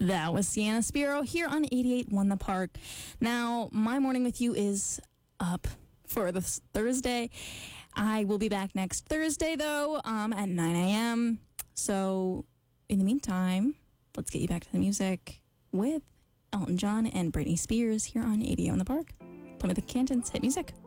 That was Sienna Spiro here on 88.1 The Park. Now, my morning with you is up for this Thursday. I will be back next Thursday, though, at 9 a.m. So, in the meantime, let's get you back to the music with Elton John and Britney Spears here on 88.1 The Park. Plymouth Canton's hit music.